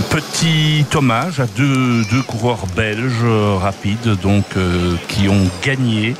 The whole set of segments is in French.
Petit hommage à deux coureurs belges rapides qui ont gagné.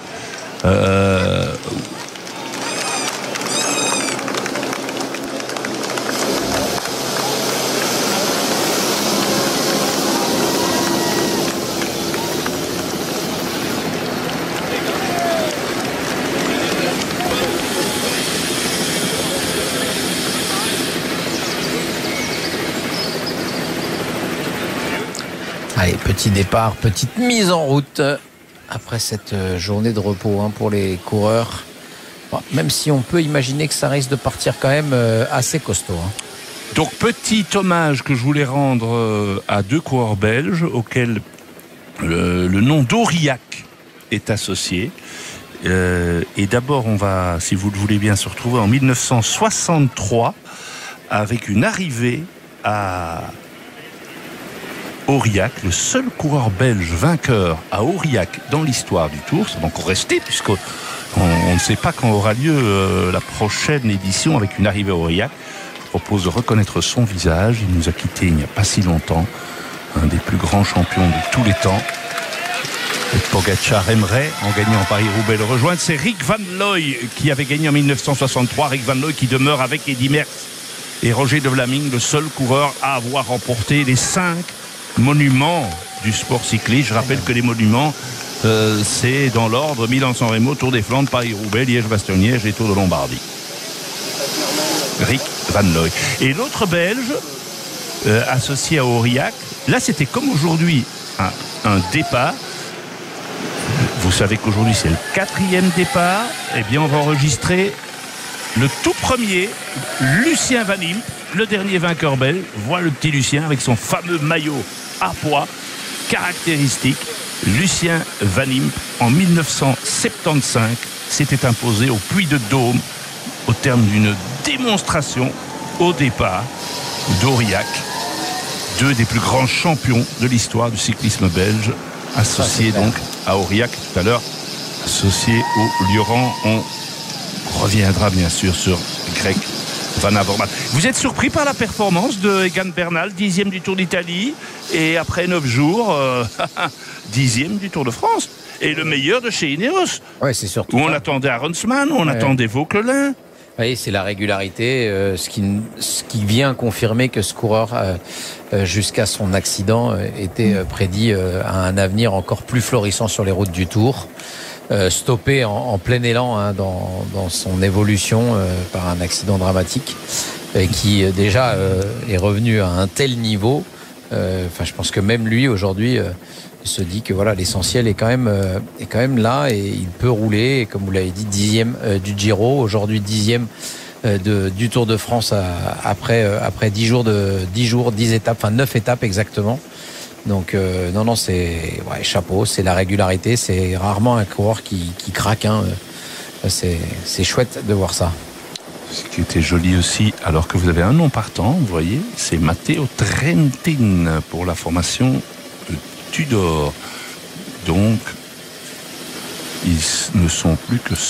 Allez, petit départ, petite mise en route après cette journée de repos pour les coureurs. Bon, même si on peut imaginer que ça risque de partir quand même assez costaud. Donc petit hommage que je voulais rendre à deux coureurs belges auxquels le nom d'Aurillac est associé. Et d'abord, on va, si vous le voulez bien, se retrouver en 1963 avec une arrivée à Aurillac, le seul coureur belge vainqueur à Aurillac dans l'histoire du Tour. Ça va encore rester puisqu'on ne sait pas quand aura lieu la prochaine édition avec une arrivée à Aurillac. Je propose de reconnaître son visage. Il nous a quittés il n'y a pas si longtemps. Un des plus grands champions de tous les temps. Et Pogačar aimerait, en gagnant Paris-Roubaix, le rejoindre. C'est Rick Van Looy qui avait gagné en 1963. Rick Van Looy qui demeure avec Eddy Merckx et Roger de Vlaming, le seul coureur à avoir remporté les 5 monuments du sport cycliste. Je rappelle que les monuments, c'est dans l'ordre Milan-San Remo, Tour des Flandres, Paris-Roubaix, Liège-Bastogne-Liège et Tour de Lombardie. Rick Van Looy. Et l'autre Belge, associé à Aurillac, là c'était comme aujourd'hui un départ. Vous savez qu'aujourd'hui c'est le 4e départ. Eh bien on va enregistrer le tout premier, Lucien Van Impe, le dernier vainqueur belge. Voilà le petit Lucien avec son fameux maillot à pois caractéristique. Lucien Van Impe, en 1975, s'était imposé au Puy de Dôme au terme d'une démonstration au départ d'Aurillac. 2 des plus grands champions de l'histoire du cyclisme belge, associés donc à Aurillac tout à l'heure, associés au Lioran. On reviendra bien sûr sur Greg Van Avermaet. Vous êtes surpris par la performance de Egan Bernal, 10e du Tour d'Italie, et après 9 jours, 10e du Tour de France, et le meilleur de chez Ineos. Ouais, c'est surtout où on attendait Aronsman, où on attendait Vauquelin. Oui, c'est la régularité, ce qui vient confirmer que ce coureur, jusqu'à son accident, était prédit à un avenir encore plus florissant sur les routes du Tour. Stoppé en plein élan dans son évolution par un accident dramatique, qui déjà est revenu à un tel niveau. Je pense que même lui aujourd'hui se dit que voilà, l'essentiel est quand même là et il peut rouler. Et comme vous l'avez dit, 10e du Giro, aujourd'hui 10e du Tour de France après 10 étapes, enfin 9 étapes exactement. Donc non, c'est chapeau, c'est la régularité, c'est rarement un coureur qui craque. C'est chouette de voir ça. Ce qui était joli aussi, alors que vous avez un nom partant, vous voyez, c'est Matteo Trentin pour la formation Tudor. Donc, ils ne sont plus que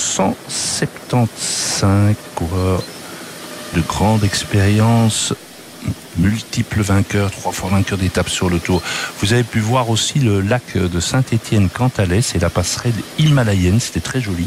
175 coureurs de grande expérience, multiples vainqueurs, 3 fois vainqueurs d'étapes sur le Tour. Vous avez pu voir aussi le lac de Saint-Étienne-Cantalès et la passerelle himalayenne, c'était très joli,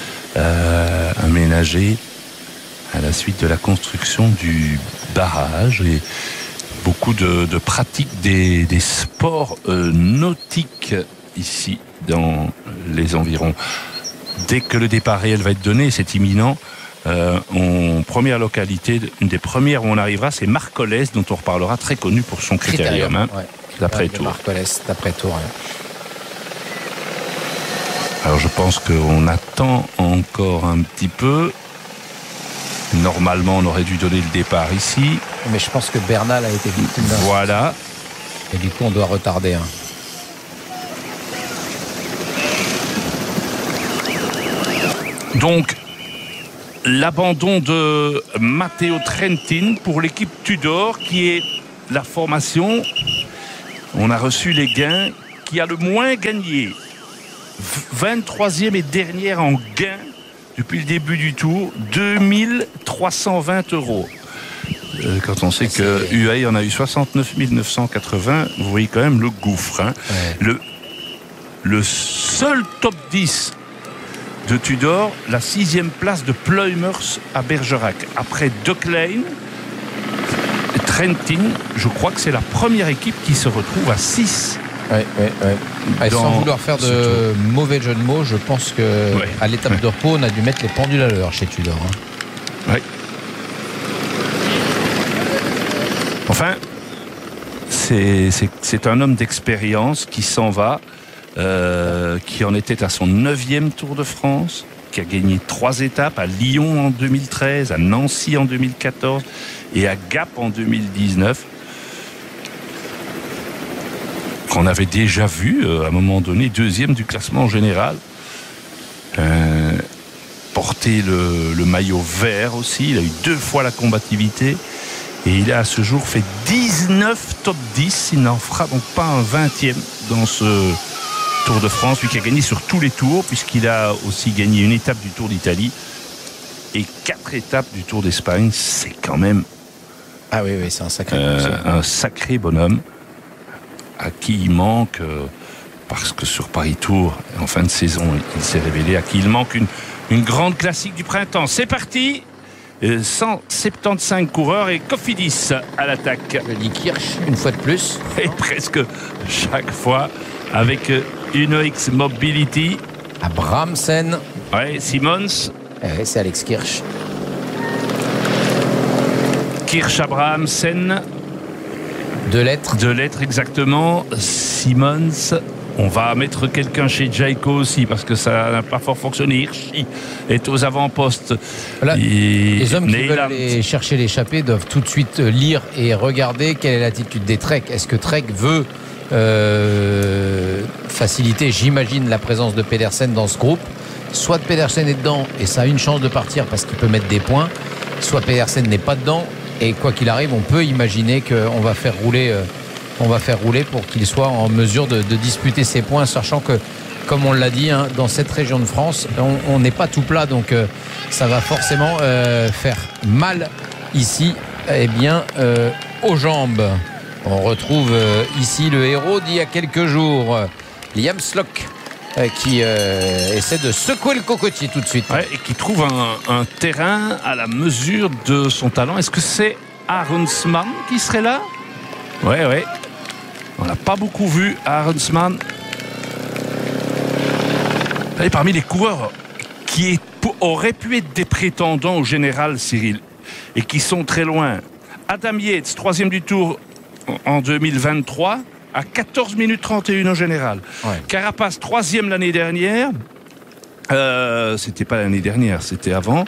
aménagé à la suite de la construction du barrage et beaucoup de pratiques des sports nautiques ici dans les environs. Dès que le départ réel va être donné, c'est imminent, première localité, une des premières où on arrivera, c'est Marcollès, dont on reparlera, très connu pour son critérium, d'après Tour. Marcollès, d'après Tour. Alors je pense qu'on attend encore un petit peu. Normalement, on aurait dû donner le départ ici. Mais je pense que Bernal a été victime d'un... Voilà. Et du coup, on doit retarder. Donc, l'abandon de Matteo Trentin pour l'équipe Tudor, qui est la formation. On a reçu les gains, qui a le moins gagné. 23e et dernière en gains depuis le début du Tour, 2320 €. quand on sait que UAE en a eu 69 980, vous voyez quand même le gouffre. Hein. Ouais. Le seul top 10 de Tudor, la 6e place de Pluimers à Bergerac. Après Duck-Lane, Trentin, je crois que c'est la première équipe qui se retrouve à 6. Sans vouloir faire de mauvais jeu de mots, je pense que à l'étape de repos, on a dû mettre les pendules à l'heure chez Tudor. Hein. Oui. Enfin, c'est un homme d'expérience qui s'en va, qui en était à son 9e Tour de France, qui a gagné 3 étapes à Lyon en 2013, à Nancy en 2014 et à Gap en 2019. Qu'on avait déjà vu à un moment donné 2e du classement général, porter le maillot vert aussi. Il a eu 2 fois la combativité et il a à ce jour fait 19 top 10. Il n'en fera donc pas un 20e dans ce Tour de France, lui qui a gagné sur tous les tours, puisqu'il a aussi gagné une étape du Tour d'Italie et 4 étapes du Tour d'Espagne. C'est quand même c'est un sacré bonhomme à qui il manque, parce que sur Paris Tour, en fin de saison, il s'est révélé, à qui il manque une grande classique du printemps. C'est parti, 175 coureurs et Cofidis à l'attaque. Le Kirch, une fois de plus. Et presque chaque fois avec UnoX Mobility. Abramsen. Simmons. C'est Alex Kirch. Kirch, Abramsen. De lettres exactement. Simmons. On va mettre quelqu'un chez Jayco aussi parce que ça n'a pas fort fonctionné. Hirschi est aux avant-postes. Voilà, les hommes qui veulent aller chercher l'échappée doivent tout de suite lire et regarder quelle est l'attitude des Trek. Est-ce que Trek veut faciliter, j'imagine, la présence de Pedersen dans ce groupe? Soit Pedersen est dedans et ça a une chance de partir parce qu'il peut mettre des points, soit Pedersen n'est pas dedans. Et quoi qu'il arrive, on peut imaginer qu'on va faire rouler pour qu'il soit en mesure de disputer ses points, sachant que, comme on l'a dit, hein, dans cette région de France, on n'est pas tout plat, donc ça va forcément faire mal ici, aux jambes. On retrouve ici le héros d'il y a quelques jours, Liam Slock, qui essaie de secouer le cocotier tout de suite. Et qui trouve un terrain à la mesure de son talent. Est-ce que c'est Aronsman qui serait là? Ouais. On n'a pas beaucoup vu Aronsman. Et parmi les coureurs qui auraient pu être des prétendants au général, Cyril, et qui sont très loin, Adam Yates, 3e du Tour en 2023, à 14 minutes 31 au général. Carapace, 3e l'année dernière. C'était pas l'année dernière, c'était avant.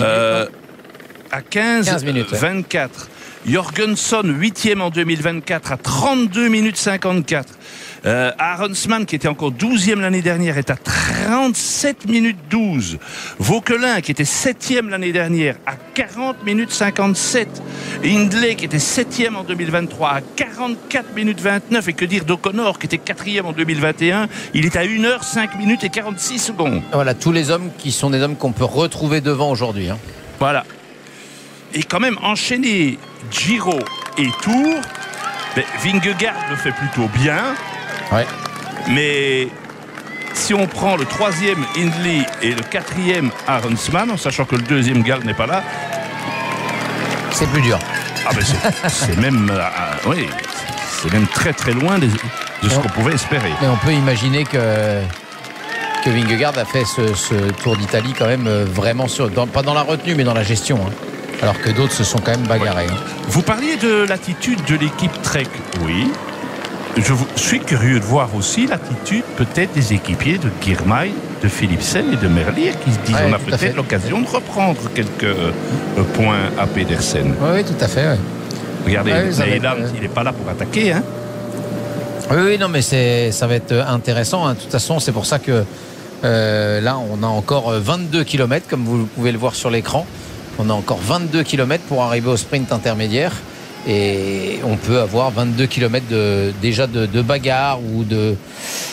À 15 minutes 24. Jorgenson, 8e en 2024, à 32 minutes 54. Aronsman, qui était encore 12e l'année dernière, est à 37 minutes 12. Vauquelin, qui était 7e l'année dernière, à 40 minutes 57. Hindley, qui était 7e en 2023, à 44 minutes 29. Et que dire d'O'Connor, qui était 4e en 2021, il est à 1h 5 minutes et 46 secondes. Voilà, tous les hommes qui sont des hommes qu'on peut retrouver devant aujourd'hui. Hein. Voilà. Et quand même, enchaîner Giro et Tour, Vingegaard le fait plutôt bien. Mais si on prend le 3e Hindley et le 4e Aronsman, en sachant que le 2e Gall n'est pas là, c'est plus dur. C'est même c'est même très très loin de ce qu'on pouvait espérer. Mais on peut imaginer que Vingegaard a fait ce Tour d'Italie quand même vraiment pas dans la retenue mais dans la gestion. Hein. Alors que d'autres se sont quand même bagarrés. Hein. Vous parliez de l'attitude de l'équipe Trek. Oui. Je suis curieux de voir aussi l'attitude peut-être des équipiers de Girmay, de Philipsen et de Merlier qui se disent on a peut-être l'occasion de reprendre quelques points à Pedersen. Oui, tout à fait. Regardez, Neyland, il n'est pas là pour attaquer. Hein. Oui, non, mais ça va être intéressant. Hein. De toute façon, c'est pour ça que là, on a encore 22 km, comme vous pouvez le voir sur l'écran. On a encore 22 km pour arriver au sprint intermédiaire. Et on peut avoir 22 km déjà de bagarre ou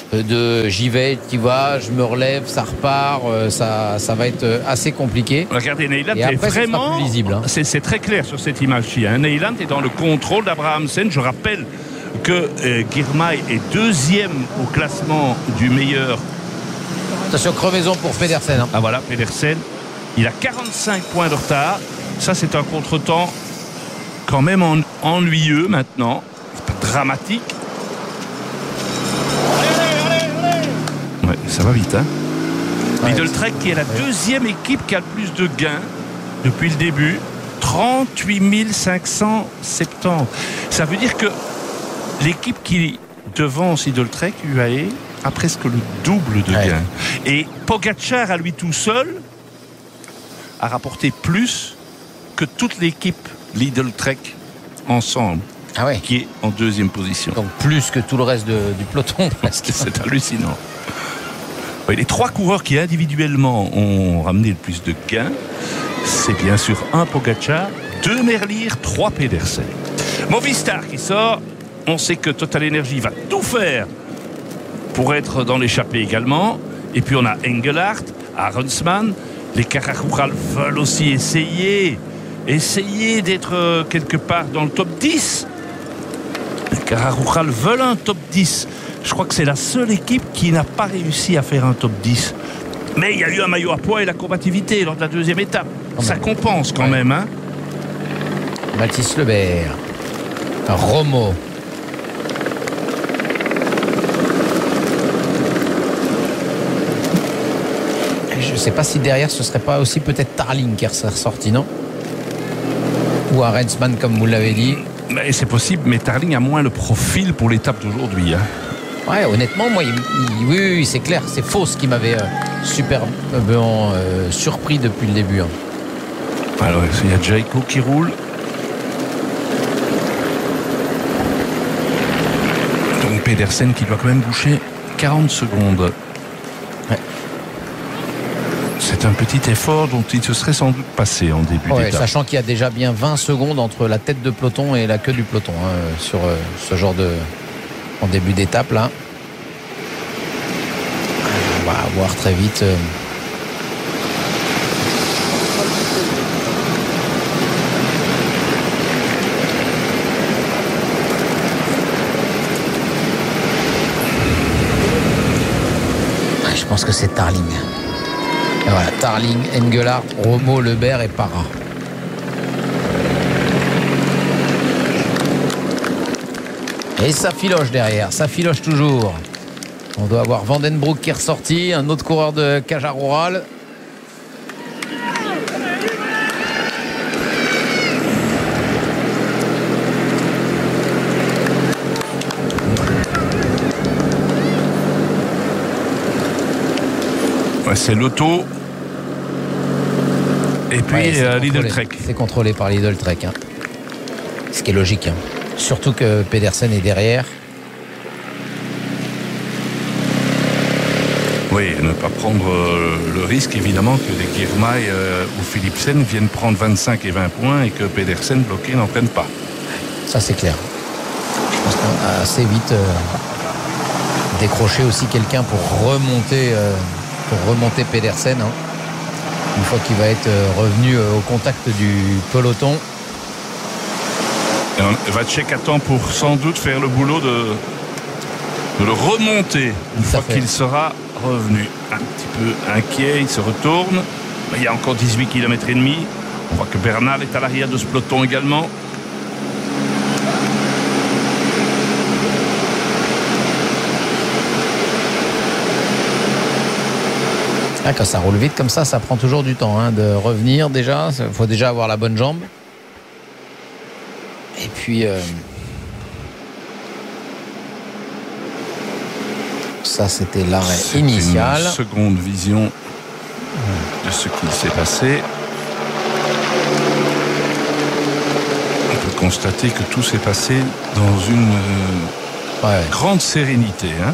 de j'y vais, tu vas, je me relève, ça repart, ça va être assez compliqué. Regardez, Neyland Et est après, ça sera vraiment plus lisible, hein. C'est très clair sur cette image-ci. Hein. Neyland est dans le contrôle d'Abrahamsen. Je rappelle que Girmay est deuxième au classement du meilleur. Attention, crevaison pour Pedersen. Hein. Ah voilà, Pedersen. Il a 45 points de retard. Ça, c'est un contretemps quand même ennuyeux maintenant. C'est pas dramatique. Ouais, ça va vite, hein. Ouais, Lidl Trek qui est la deuxième équipe qui a le plus de gains depuis le début. 38 570. Ça veut dire que l'équipe qui devance Lidl Trek, UAE, a presque le double de gains. Et Pogacar, à lui tout seul, a rapporté plus que toute l'équipe Lidl Trek ensemble, qui est en deuxième position. Donc plus que tout le reste du peloton presque. C'est hallucinant. Oui, les trois coureurs qui individuellement ont ramené le plus de gains, c'est bien sûr un Pogacar, 2 Merlier, 3 Pedersen. Movistar qui sort, on sait que Total Energy va tout faire pour être dans l'échappée également. Et puis on a Engelhardt, Arensman. Les Carajural veulent aussi essayer d'être quelque part dans le top 10. Les Carajural veulent un top 10. Je crois que c'est la seule équipe qui n'a pas réussi à faire un top 10. Mais il y a eu un maillot à poids et la combativité lors de la deuxième étape. Ça compense quand même. Hein. Mathis Lebert, Romo. Je ne sais pas si derrière ce serait pas aussi peut-être Tarling qui serait ressorti, non? Ou Arensman comme vous l'avez dit. Mais c'est possible, mais Tarling a moins le profil pour l'étape d'aujourd'hui. Hein. Ouais, honnêtement, moi, oui, c'est clair, c'est Fausse qui m'avait superbement surpris depuis le début. Hein. Alors, il y a Jayco qui roule. Donc Pedersen qui doit quand même boucher 40 secondes. Ouais. C'est un petit effort dont il se serait sans doute passé en début d'étape. Sachant qu'il y a déjà bien 20 secondes entre la tête de peloton et la queue du peloton sur ce genre de... en début d'étape là. On va voir très vite. Je pense que c'est Tarling. Et voilà, Tarling, Engelhardt, Romo, Lebert et Parra. Et ça filoche derrière, ça filoche toujours. On doit avoir Vandenbroek qui est ressorti, un autre coureur de Caja Rural. Ouais, c'est l'auto. Et puis Lidl Trek. C'est contrôlé par Lidl Trek. Hein. Ce qui est logique. Hein. Surtout que Pedersen est derrière. Oui, ne pas prendre le risque évidemment que des Girmay ou Philipsen viennent prendre 25 et 20 points et que Pedersen bloqué n'en prenne pas. Ça c'est clair. Je pense qu'on a assez vite décroché aussi quelqu'un pour remonter Pedersen. Hein. Une fois qu'il va être revenu au contact du peloton. Et Vacek attend pour sans doute faire le boulot de le remonter une fois qu'il sera revenu. Un petit peu inquiet, il se retourne. Mais il y a encore 18 km et demi. On voit que Bernal est à l'arrière de ce peloton également. Ah, quand ça roule vite comme ça prend toujours du temps de revenir déjà. Il faut déjà avoir la bonne jambe. Et puis ça c'était l'arrêt initial. Une seconde vision de ce qu'il s'est passé. On peut constater que tout s'est passé dans une grande sérénité. Hein.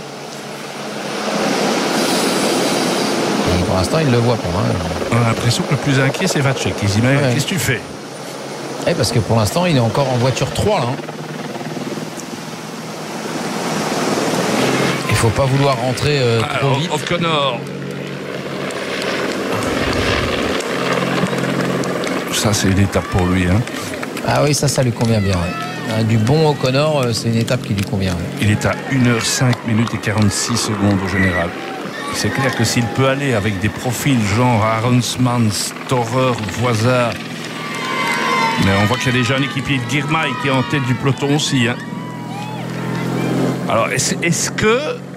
Et pour l'instant il ne le voit pas. On a l'impression que le plus inquiet c'est Vacek. Il dit mais qu'est-ce que tu fais? Parce que pour l'instant il est encore en voiture 3 là. Il faut pas vouloir rentrer trop vite. O'Connor. Ça, c'est une étape pour lui. Hein. Ah oui, ça lui convient bien. Ouais. Du bon O'Connor, c'est une étape qui lui convient. Ouais. Il est à 1h05 minutes et 46 secondes au général. C'est clair que s'il peut aller avec des profils genre Aronsman, Storer, Voisard, mais on voit qu'il y a déjà un équipier de Girmay qui est en tête du peloton aussi. Hein. Alors, est-ce que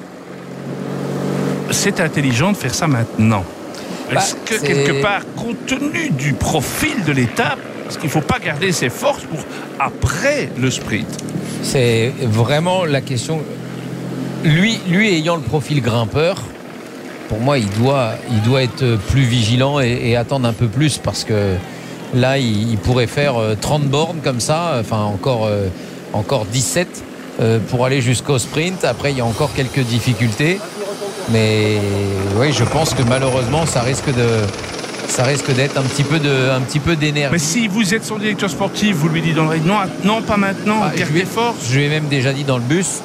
c'est intelligent de faire ça maintenant ? Est-ce que quelque part, compte tenu du profil de l'étape, est-ce qu'il ne faut pas garder ses forces pour après le sprint ? C'est vraiment la question. Lui ayant le profil grimpeur, pour moi, il doit être plus vigilant et attendre un peu plus parce que là, il pourrait faire 30 bornes comme ça, enfin encore 17 pour aller jusqu'au sprint. Après, il y a encore quelques difficultés. Mais oui, je pense que malheureusement, ça risque d'être un petit peu d'énergie. Mais si vous êtes son directeur sportif, vous lui dites dans l'oreille non, pas maintenant, garde tes forces. Je lui ai même déjà dit dans le bus.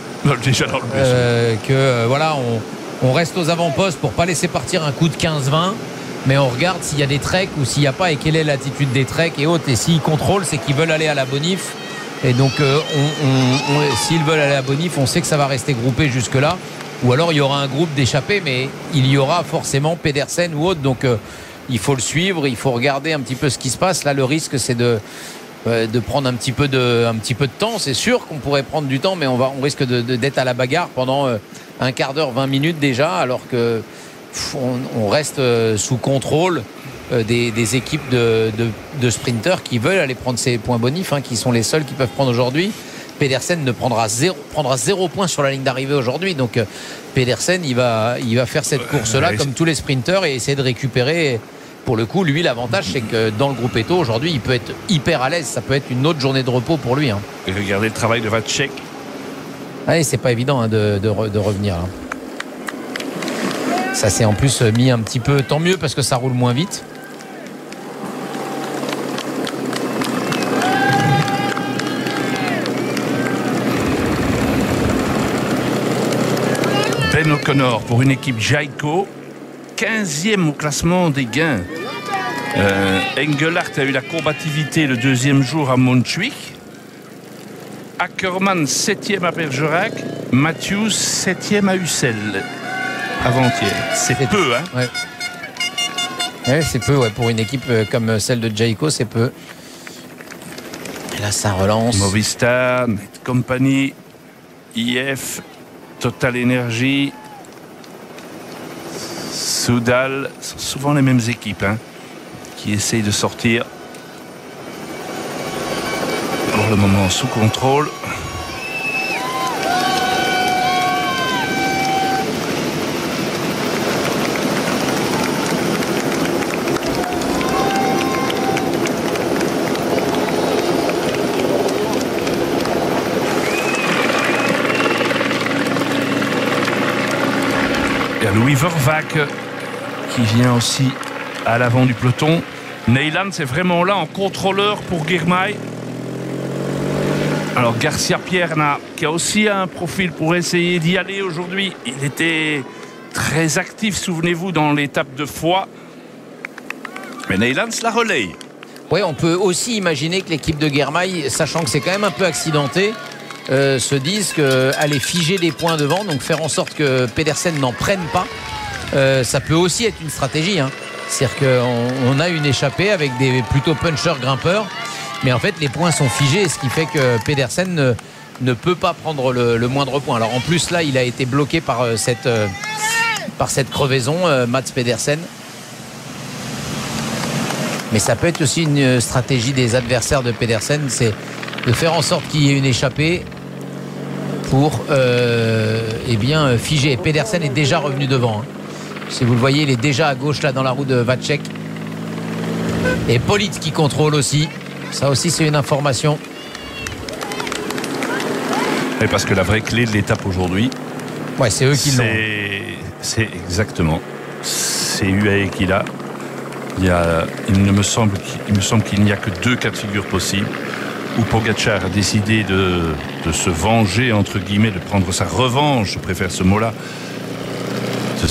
Que voilà, on reste aux avant-postes pour pas laisser partir un coup de 15-20, mais on regarde s'il y a des treks ou s'il n'y a pas et quelle est l'attitude des treks et autres. Et s'ils contrôlent, c'est qu'ils veulent aller à la bonif. Et donc, s'ils veulent aller à la bonif, on sait que ça va rester groupé jusque-là. Ou alors il y aura un groupe d'échappés, mais il y aura forcément Pedersen ou autre. Donc il faut le suivre, il faut regarder un petit peu ce qui se passe. Là, le risque, c'est de prendre un petit peu de temps. C'est sûr qu'on pourrait prendre du temps, mais on risque d'être à la bagarre pendant un quart d'heure, 20 minutes déjà, alors que on reste sous contrôle des équipes de sprinteurs qui veulent aller prendre ces points bonifs, qui sont les seuls qui peuvent prendre aujourd'hui. Pedersen prendra 0 point sur la ligne d'arrivée aujourd'hui. Donc Pedersen, il va faire cette course-là comme tous les sprinteurs et essayer de récupérer. Pour le coup, lui, l'avantage, c'est que dans le groupe Eto, aujourd'hui, il peut être hyper à l'aise. Ça peut être une autre journée de repos pour lui. Et regardez le travail de Vacek. Allez, c'est pas évident de revenir. Là. Ça s'est en plus mis un petit peu... Tant mieux parce que ça roule moins vite. Ben O'Connor pour une équipe Jayco, 15e au classement des gains. Engelhardt a eu la combativité le deuxième jour à Montjuïc. Ackermann 7e à Bergerac. Matthews 7e à Ussel avant-hier. C'est peu, hein. Ouais. Ouais, c'est peu, pour une équipe comme celle de Jayco, c'est peu. Et là, ça relance. Movistar, Net Company, IF, Total Energy, Soudal, sont souvent les mêmes équipes qui essayent de sortir. Pour le moment sous contrôle. Louis Vervaeke qui vient aussi à l'avant du peloton. Neyland, c'est vraiment là en contrôleur pour Girmay. Alors Garcia Pierna qui a aussi un profil pour essayer d'y aller aujourd'hui. Il était très actif, souvenez-vous, dans l'étape de Foix. Mais Neyland la relaye. Oui, on peut aussi imaginer que l'équipe de Girmay, sachant que c'est quand même un peu accidenté, se disent qu'aller figer des points devant, donc faire en sorte que Pedersen n'en prenne pas, ça peut aussi être une stratégie. C'est-à-dire qu'on a une échappée avec des plutôt punchers grimpeurs, mais en fait les points sont figés, ce qui fait que Pedersen ne peut pas prendre le moindre point. Alors en plus là, il a été bloqué par cette crevaison, Mats Pedersen. Mais ça peut être aussi une stratégie des adversaires de Pedersen, c'est de faire en sorte qu'il y ait une échappée pour figer. Pedersen est déjà revenu devant. Si vous le voyez, il est déjà à gauche là dans la roue de Vacek. Et Polit qui contrôle aussi. Ça aussi, c'est une information. Et parce que la vraie clé de l'étape aujourd'hui, c'est eux qui l'ont. C'est exactement. C'est UAE qui l'a. Il me semble qu'il n'y a que 2 cas de figure possibles. où Pogačar a décidé de se venger, entre guillemets, de prendre sa revanche, je préfère ce mot-là, de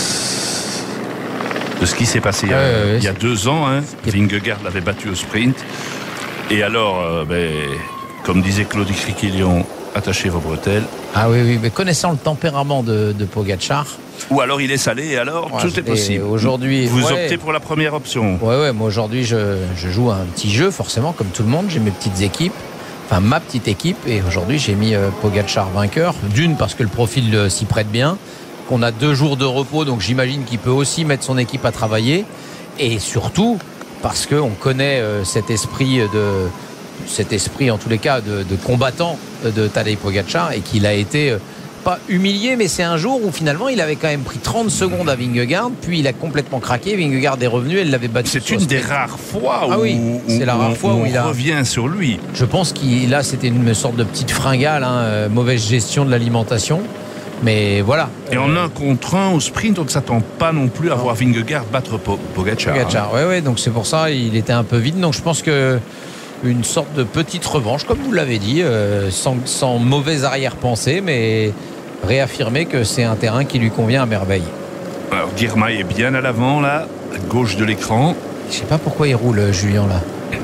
ce qui s'est passé il y a 2 ans. Hein. Vingegaard l'avait battu au sprint. Et alors, comme disait Claude Criquelion, attachez vos bretelles. Ah oui, mais connaissant le tempérament de Pogačar. Ou alors il est salé, et alors tout est possible. Aujourd'hui, vous optez pour la première option. Ouais, moi aujourd'hui je joue à un petit jeu, forcément, comme tout le monde. J'ai mes petites équipes, enfin ma petite équipe, et aujourd'hui j'ai mis Pogačar vainqueur. D'une, parce que le profil s'y prête bien, qu'on a 2 jours de repos, donc j'imagine qu'il peut aussi mettre son équipe à travailler. Et surtout, parce qu'on connaît cet esprit en tous les cas de combattant de Tadej Pogačar, et qu'il a été pas humilié, mais c'est un jour où finalement il avait quand même pris 30 secondes à Vingegaard, puis il a complètement craqué. Vingegaard est revenu, elle l'avait battu. C'est une des rares fois où, c'est la rare fois où il revient sur lui. Je pense qu'il a, c'était une sorte de petite fringale, mauvaise gestion de l'alimentation. Mais voilà. Et en 1 contre 1 au sprint, on ne s'attend pas non plus à voir Vingegaard battre Pogačar. Ouais, donc c'est pour ça il était un peu vide. Donc je pense que une sorte de petite revanche, comme vous l'avez dit, sans mauvaise arrière-pensée, mais réaffirmer que c'est un terrain qui lui convient à merveille. Alors Girmay est bien à l'avant, là, à gauche de l'écran. Je sais pas pourquoi il roule, Julien, là.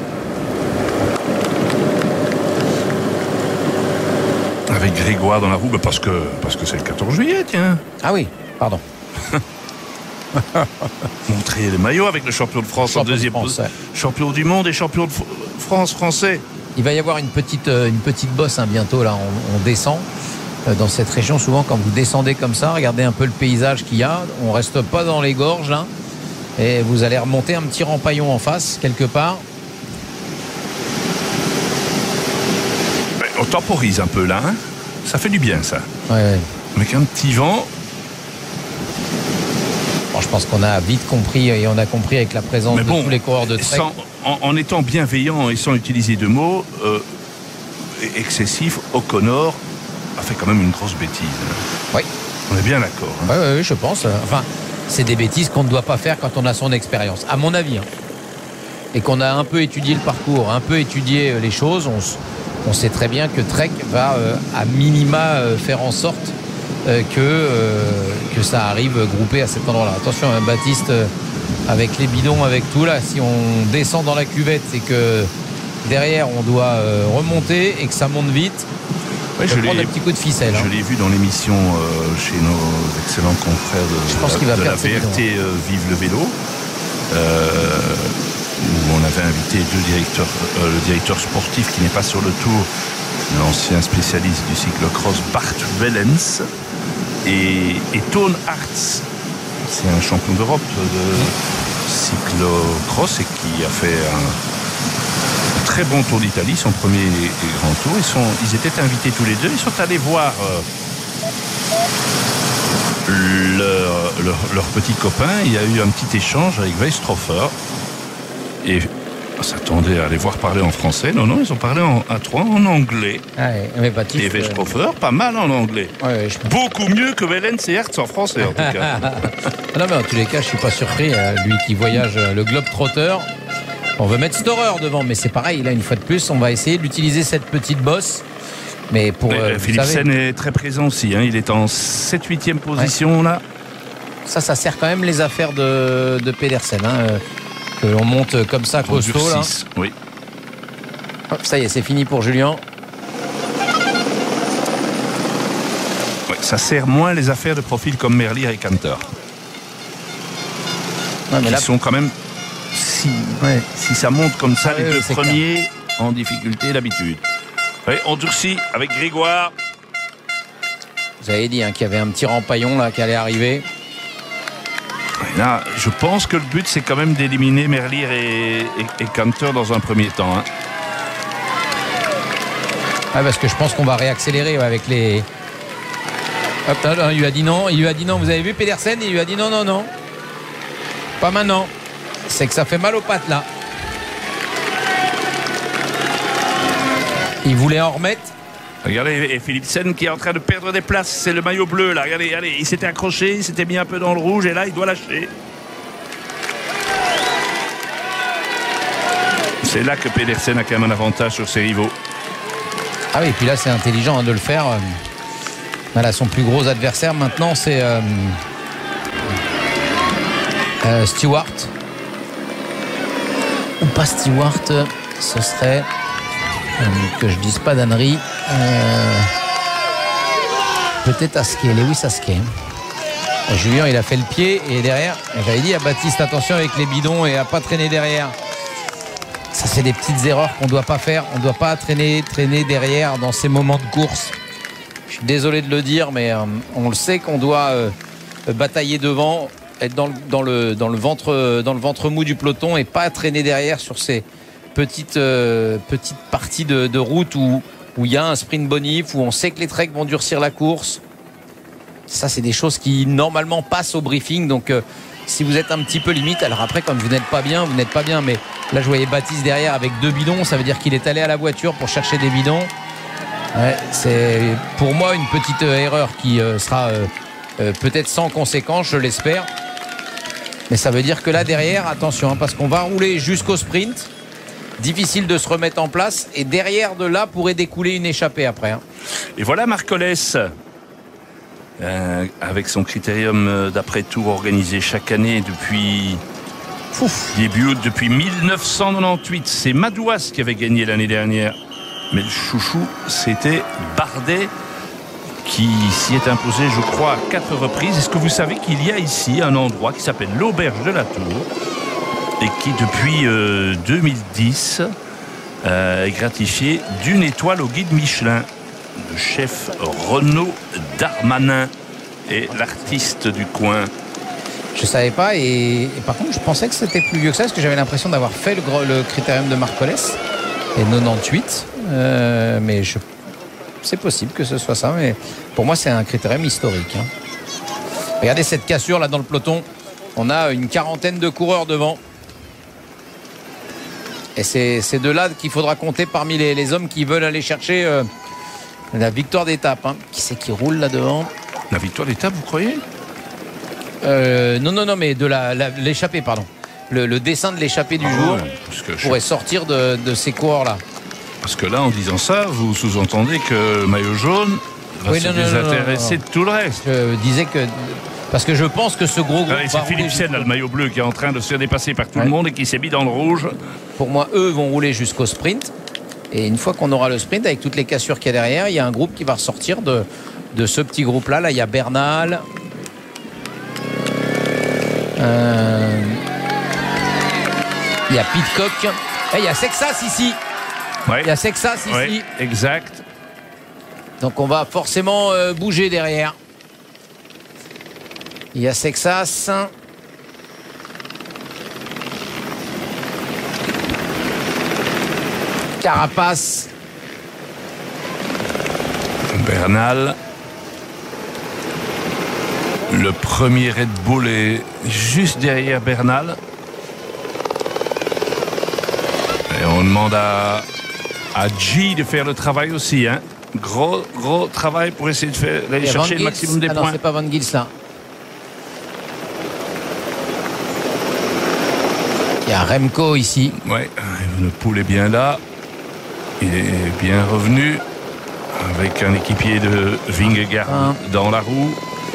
Avec Grégoire dans la roue, parce que c'est le 14 juillet, tiens. Ah oui, pardon. Montrer les maillots avec le champion de France en deuxième position. Champion du monde et champion de France français. Il va y avoir une petite bosse bientôt, là. On descend dans cette région. Souvent, quand vous descendez comme ça, regardez un peu le paysage qu'il y a. On reste pas dans les gorges, là. Et vous allez remonter un petit rampaillon en face, quelque part. On temporise un peu, là. Hein, ça fait du bien, ça. Ouais. Avec un petit vent. Bon, je pense qu'on a vite compris, et on a compris avec la présence de tous les coureurs de trek. En étant bienveillant et sans utiliser de mots excessifs, O'Connor a fait quand même une grosse bêtise. Oui. On est bien d'accord. Hein. Oui, je pense. Enfin, c'est des bêtises qu'on ne doit pas faire quand on a son expérience, à mon avis. Hein. Et qu'on a un peu étudié le parcours, un peu étudié les choses. On sait très bien que Trek va à minima faire en sorte que ça arrive groupé à cet endroit-là. Attention, Baptiste, avec les bidons, avec tout là, si on descend dans la cuvette et que derrière on doit remonter et que ça monte vite, ouais, je prendre un petit coup de ficelle. Je l'ai vu dans l'émission chez nos excellents confrères de la VRT Vive le vélo, où on avait invité le directeur sportif qui n'est pas sur le tour, l'ancien spécialiste du cyclocross Bart Wellens, et Toon Arts, c'est un champion d'Europe de cyclocross et qui a fait un très bon tour d'Italie, son premier grand tour. Ils étaient invités tous les deux, ils sont allés voir leur petit copain. Il y a eu un petit échange avec Weistrofer et on s'attendait à les voir parler en français. Non, ils ont parlé à 3 en anglais. Mais Baptiste, et Weistrofer, pas mal en anglais. Beaucoup mieux que Wellens et Hertz en français, en tout cas. Non, mais en tous les cas, je suis pas surpris. Lui qui voyage le Globetrotter, on veut mettre Storer devant, mais c'est pareil. Là, une fois de plus, on va essayer d'utiliser cette petite bosse. Mais pour Philipsen est très présent aussi. Hein. Il est en 7-8e position, là. Ça sert quand même les affaires de Pedersen. Que l'on monte comme ça, costaud, là. Oui. Hop, ça y est, c'est fini pour Julien. Ouais, ça sert moins les affaires de profils comme Merlier et Canter. Qui sont quand même, si ça monte comme ça, les deux premiers clair. En difficulté d'habitude. Ouais, on durcit avec Grégoire. Vous avez dit qu'il y avait un petit rampaillon là qui allait arriver. Et là, je pense que le but, c'est quand même d'éliminer Merlier et Canter dans un premier temps. Hein. Parce que je pense qu'on va réaccélérer avec les... Hop, là, il lui a dit non. Vous avez vu Pedersen? Il lui a dit non. Pas maintenant. C'est que ça fait mal aux pattes, là. Il voulait en remettre. Regardez, et Philipsen qui est en train de perdre des places. C'est le maillot bleu, là. Regardez, il s'était accroché, il s'était mis un peu dans le rouge, et là, il doit lâcher. C'est là que Pedersen a quand même un avantage sur ses rivaux. Ah oui, et puis là c'est intelligent de le faire. Voilà, son plus gros adversaire maintenant c'est Stewart. Ou pas Stewart, ce serait que je dise pas d'ânerie. Peut-être Askey, Lewis Askey. Julien il a fait le pied et derrière, j'avais dit à Baptiste attention avec les bidons et à pas traîner derrière. Ça c'est des petites erreurs qu'on ne doit pas faire. On ne doit pas traîner derrière dans ces moments de course. Je suis désolé de le dire, mais on le sait qu'on doit batailler devant, être dans le ventre mou du peloton et pas traîner derrière sur ces petites parties de route où il y a un sprint bonif, où on sait que les treks vont durcir la course. Ça, c'est des choses qui normalement passent au briefing. Donc, si vous êtes un petit peu limite, alors après, quand vous n'êtes pas bien, vous n'êtes pas bien. Mais là, je voyais Baptiste derrière avec 2 bidons. Ça veut dire qu'il est allé à la voiture pour chercher des bidons. Ouais, c'est pour moi une petite erreur qui sera peut-être sans conséquence, je l'espère. Mais ça veut dire que là, derrière, attention, hein, parce qu'on va rouler jusqu'au sprint. Difficile de se remettre en place. Et derrière de là, pourrait découler une échappée après. Hein. Et voilà Marcolès. Avec son critérium d'après-tour organisé chaque année depuis début août, depuis 1998. C'est Madouas qui avait gagné l'année dernière, mais le chouchou c'était Bardet qui s'y est imposé, je crois, à 4 reprises. Est-ce que vous savez qu'il y a ici un endroit qui s'appelle l'Auberge de la Tour et qui depuis 2010 est gratifié d'une étoile au guide Michelin? Le chef Renaud Darmanin est l'artiste du coin. Je savais pas et par contre je pensais que c'était plus vieux que ça parce que j'avais l'impression d'avoir fait le critérium de Marcolès et 98 mais c'est possible que ce soit ça, mais pour moi c'est un critérium historique. Hein. Regardez cette cassure là dans le peloton, on a une 40aine de coureurs devant et c'est de là qu'il faudra compter parmi les hommes qui veulent aller chercher la victoire d'étape. Hein. Qui c'est qui roule là devant? La victoire d'étape, vous croyez? Non, mais de l'échappée, pardon. Le dessin de l'échappée du jour pourrait sortir de ces coureurs-là. Parce que là, en disant ça, vous sous-entendez que le maillot jaune va se désintéresser de tout le reste. Je disais que... Parce que je pense que ce gros groupe... C'est Philippe Sen, le maillot bleu, qui est en train de se faire dépasser par tout le monde et qui s'est mis dans le rouge. Pour moi, eux vont rouler jusqu'au sprint. Et une fois qu'on aura le sprint, avec toutes les cassures qu'il y a derrière, il y a un groupe qui va ressortir de ce petit groupe-là. Là, il y a Bernal. Il y a Pidcock. Et il y a Sexas ici. Ouais. Il y a Sexas ici. Ouais, exact. Donc on va forcément bouger derrière. Il y a Sexas. Carapace. Bernal. Le premier Red Bull est juste derrière Bernal. Et on demande à G de faire le travail aussi. Hein. Gros travail pour essayer d'aller chercher le maximum des points. Non, c'est pas Van Gils là. Il y a Remco ici. Ouais, le Poul est bien là. Il est bien revenu avec un équipier de Vingegaard dans la roue.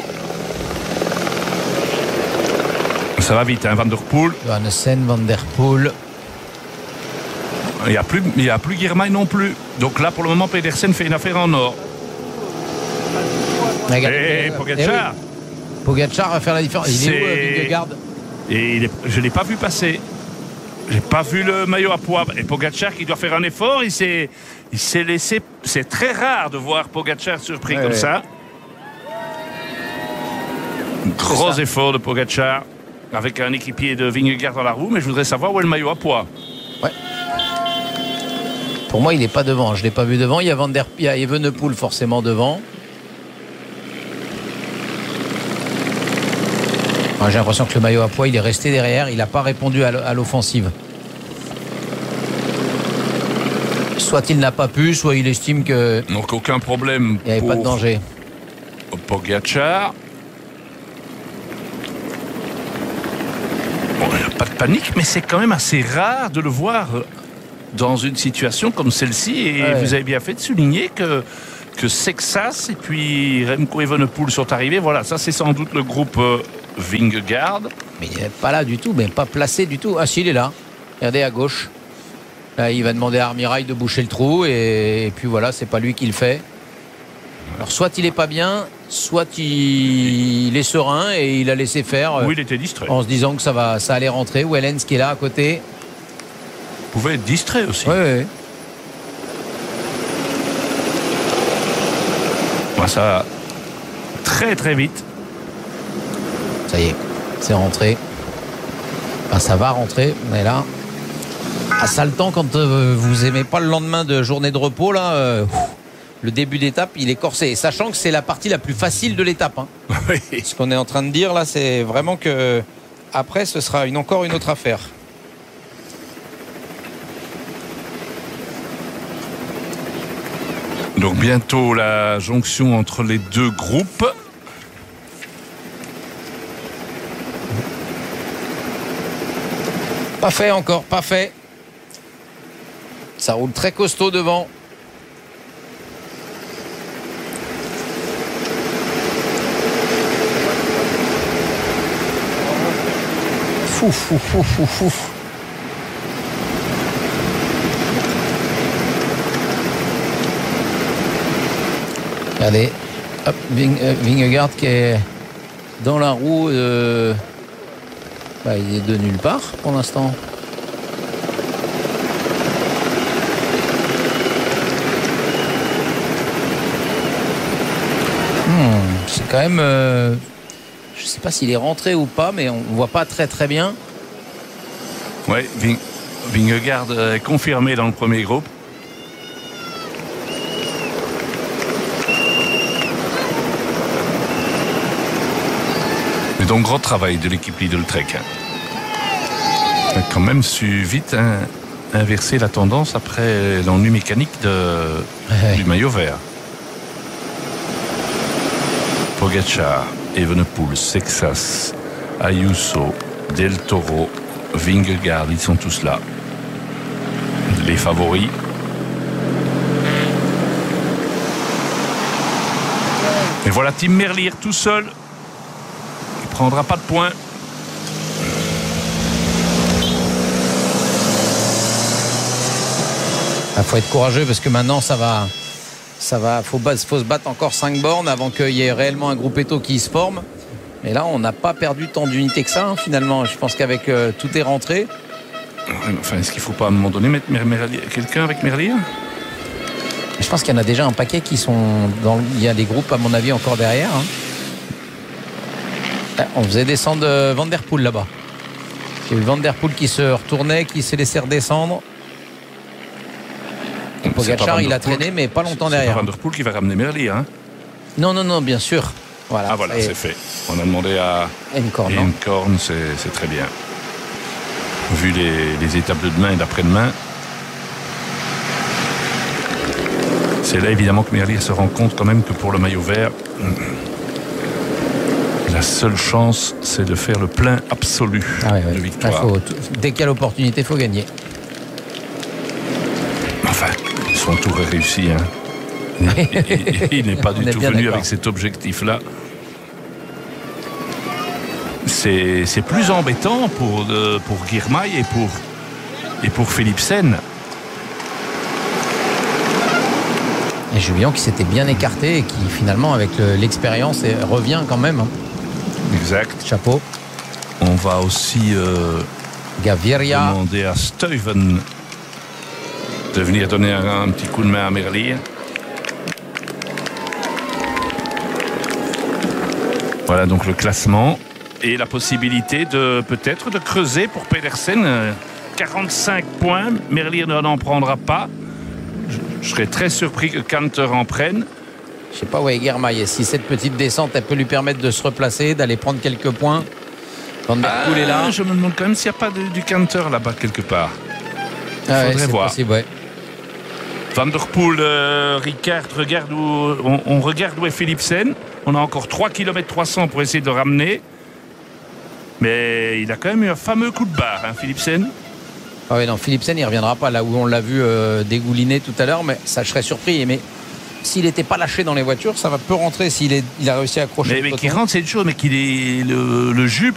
Ça va vite, hein, Van der Poel. Johannessen, Van der Poel. Il n'y a plus Girmay non plus. Donc là, pour le moment, Pedersen fait une affaire en or. Et Pogačar. Oui. Pogačar va faire la différence. Il est où, Vingegaard? Et je ne l'ai pas vu passer. J'ai pas vu le maillot à poids. Et Pogačar qui doit faire un effort, il s'est laissé. C'est très rare de voir Pogačar surpris comme ça. Gros effort de Pogačar avec un équipier de Vingegaard dans la roue, mais je voudrais savoir où est le maillot à poids. Ouais. Pour moi, il n'est pas devant. Je ne l'ai pas vu devant. Il y a Evenepoel forcément devant. J'ai l'impression que le maillot à poids, il est resté derrière. Il n'a pas répondu à l'offensive. Soit il n'a pas pu, soit il estime que... Donc aucun problème. Il n'y avait pas de danger. Pogačar. Bon, il n'y a pas de panique, mais c'est quand même assez rare de le voir dans une situation comme celle-ci. Et vous avez bien fait de souligner que Sexas et puis Remco Evenepoel sont arrivés. Voilà, ça c'est sans doute le groupe Vingegaard. Mais il n'est pas là du tout, mais pas placé du tout. Ah si, il est là. Regardez à gauche. Là, il va demander à Armirail de boucher le trou et puis voilà, c'est pas lui qui le fait. Alors soit il est pas bien, soit il est serein et il a laissé faire. Oui, il était distrait. En se disant que ça allait rentrer. Wellens qui est là à côté. Il pouvait être distrait aussi. Oui. Ça va très très vite. Ça y est, c'est rentré. Enfin, ça va rentrer, mais là, ça le temps quand vous aimez pas le lendemain de journée de repos là. Le début d'étape, il est corsé. Sachant que c'est la partie la plus facile de l'étape. Hein. Oui. Ce qu'on est en train de dire là, c'est vraiment que après, ce sera encore une autre affaire. Donc bientôt la jonction entre les deux groupes. Pas fait encore, pas fait. Ça roule très costaud devant. Fou. Regardez, hop, Vingegaard qui est dans la roue. Il est de nulle part pour l'instant. C'est quand même. Je ne sais pas s'il est rentré ou pas, mais on ne voit pas très très bien. Oui, Vingegaard est confirmé dans le premier groupe. Donc gros travail de l'équipe Lidl Trek. On a quand même su vite inverser la tendance après l'ennui mécanique du maillot vert. Pogacar, Evenepoel, Sexas, Ayuso, Del Toro, Vingegaard, ils sont tous là. Les favoris. Et voilà Tim Merlier tout seul. Prendra pas de points. Il faut être courageux parce que maintenant ça va. Faut se battre encore 5 bornes avant qu'il y ait réellement un groupe Eto qui se forme. Mais là, on n'a pas perdu tant d'unités que ça, hein, finalement. Je pense qu'avec tout est rentré. Enfin, est-ce qu'il ne faut pas à un moment donné mettre quelqu'un avec Merlier ? Je pense qu'il y en a déjà un paquet qui sont dans. Il y a des groupes, à mon avis, encore derrière. Hein. On faisait descendre Van Der Poel là-bas. Il y a eu Van Der Poel qui se retournait, qui s'est laissé redescendre. Pogacar, il a traîné, mais pas longtemps derrière. C'est pas Van Der Poel qui va ramener Merlier. Hein. Non, bien sûr. Voilà, ah voilà, c'est fait. On a demandé à Encorn, c'est très bien. Vu les étapes de demain et d'après-demain, c'est là évidemment que Merlier se rend compte quand même que pour le maillot vert, la seule chance, c'est de faire le plein absolu de victoire. Dès qu'il y a l'opportunité, il faut gagner. Enfin, son tour est réussi. Hein. Il n'est pas du tout venu avec cet objectif-là. C'est plus embêtant pour Girmay et pour Philipsen. Et Julien qui s'était bien écarté et qui finalement avec l'expérience revient quand même. Hein. Exact. Chapeau. On va aussi Gaviria demander à Stuyven de venir donner un petit coup de main à Merlier. Voilà donc le classement et la possibilité de peut-être de creuser pour Pedersen. 45 points, Merlier n'en prendra pas. Je serais très surpris que Canter en prenne. Je ne sais pas où est Girmay. Si cette petite descente, elle peut lui permettre de se replacer, d'aller prendre quelques points. Van Der Poel est là. Je me demande quand même s'il n'y a pas du Canter là-bas quelque part. Il faudrait voir. Possible, ouais. Van Der Poel, Ricard, on regarde où est Philipsen. On a encore 3 km 300 pour essayer de ramener. Mais il a quand même eu un fameux coup de barre, hein, Philipsen. Ah ouais, non, Philipsen, il reviendra pas là où on l'a vu dégouliner tout à l'heure, mais ça, je serais surpris. Mais s'il n'était pas lâché dans les voitures, ça peut rentrer s'il a réussi à accrocher. Mais qu'il rentre, c'est une chose, mais qu'il ait le jus